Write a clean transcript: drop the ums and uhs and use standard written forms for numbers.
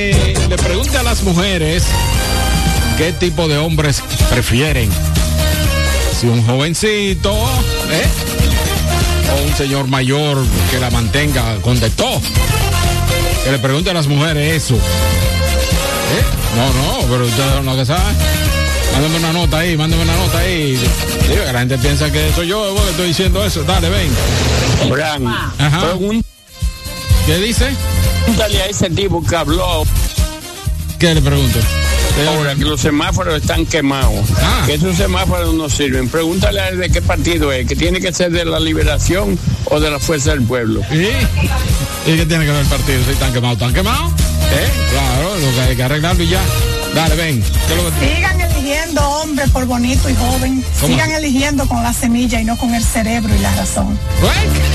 Le pregunte a las mujeres qué tipo de hombres prefieren. Si un jovencito, o un señor mayor que la mantenga con de todo. Que le pregunte a las mujeres eso. No, pero ustedes son los que saben. Mándame una nota ahí. Digo, que la gente piensa que soy yo que estoy diciendo eso. Dale, ven. Fran, ¿Qué dice? Pregúntale a ese tipo que habló. ¿Qué le pregunto? Ahora que los semáforos están quemados, que esos semáforos no sirven. Pregúntale a él de qué partido es, que tiene que ser de la Liberación o de la Fuerza del Pueblo. ¿Y qué tiene que ver el partido? Si están quemados, Claro, lo que hay que arreglarlo y ya. Dale, ven. Sigan eligiendo hombre por bonito y joven. Sigan eligiendo con la semilla y no con el cerebro y la razón.